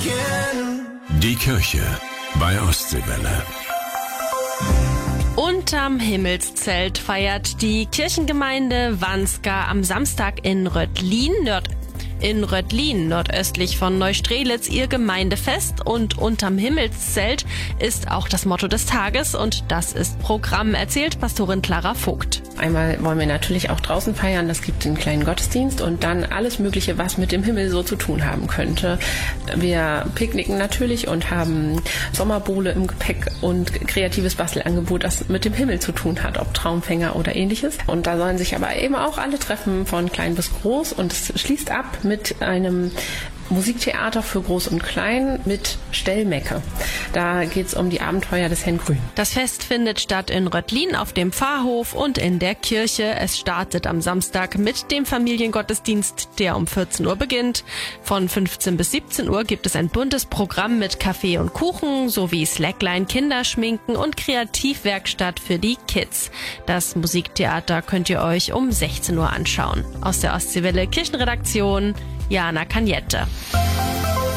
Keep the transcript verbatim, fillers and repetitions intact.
Die Kirche bei Ostseewelle. Unterm Himmelszelt feiert die Kirchengemeinde Wanska am Samstag in Röthlin, Nord in Röthlin, nordöstlich von Neustrelitz, ihr Gemeindefest, und unterm Himmelszelt ist auch das Motto des Tages, und das ist Programm, erzählt Pastorin Clara Vogt. Einmal wollen wir natürlich auch draußen feiern, das gibt einen kleinen Gottesdienst und dann alles Mögliche, was mit dem Himmel so zu tun haben könnte. Wir picknicken natürlich und haben Sommerbowle im Gepäck und kreatives Bastelangebot, das mit dem Himmel zu tun hat, ob Traumfänger oder ähnliches. Und da sollen sich aber eben auch alle treffen, von klein bis groß, und es schließt ab mit einem Musiktheater für Groß und Klein mit Stellmecke. Da geht es um die Abenteuer des Herrn Grün. Das Fest findet statt in Röthlin auf dem Pfarrhof und in der Kirche. Es startet am Samstag mit dem Familiengottesdienst, der um vierzehn Uhr beginnt. Von fünfzehn bis siebzehn Uhr gibt es ein buntes Programm mit Kaffee und Kuchen sowie Slackline, Kinderschminken und Kreativwerkstatt für die Kids. Das Musiktheater könnt ihr euch um sechzehn Uhr anschauen. Aus der Ostseewelle Kirchenredaktion, Jana Kanjette.